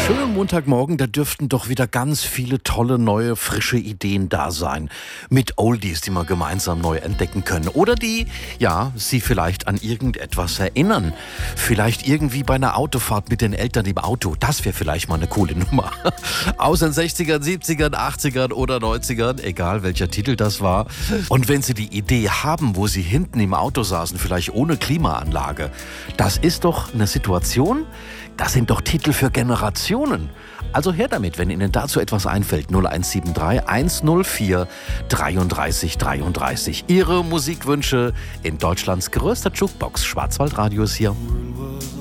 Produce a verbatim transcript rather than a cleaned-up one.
Schönen Montagmorgen, da dürften doch wieder ganz viele tolle, neue, frische Ideen da sein. Mit Oldies, die wir gemeinsam neu entdecken können. Oder die, ja, Sie vielleicht an irgendetwas erinnern. Vielleicht irgendwie bei einer Autofahrt mit den Eltern im Auto. Das wäre vielleicht mal eine coole Nummer. Aus den sechzigern, siebzigern, achtzigern oder neunzigern, egal welcher Titel das war. Und wenn Sie die Idee haben, wo Sie hinten im Auto saßen, vielleicht ohne Klimaanlage, das ist doch eine Situation, das sind doch Titel für Generationen. Also her damit, wenn Ihnen dazu etwas einfällt. null eins sieben drei eins null vier dreiunddreißig dreiunddreißig. Ihre Musikwünsche in Deutschlands größter Jukebox. Schwarzwaldradio ist hier.